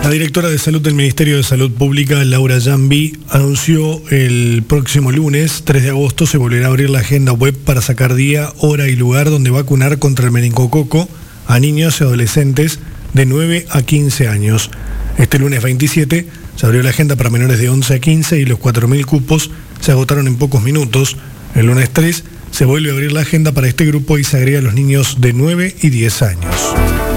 La directora de Salud del Ministerio de Salud Pública, Laura Jambi, anunció el próximo lunes, 3 de agosto, se volverá a abrir la agenda web para sacar día, hora y lugar donde vacunar contra el meningococo a niños y adolescentes de 9 a 15 años. Este lunes 27 se abrió la agenda para menores de 11 a 15 y los 4.000 cupos se agotaron en pocos minutos. El lunes 3 se vuelve a abrir la agenda para este grupo y se agrega a los niños de 9 y 10 años.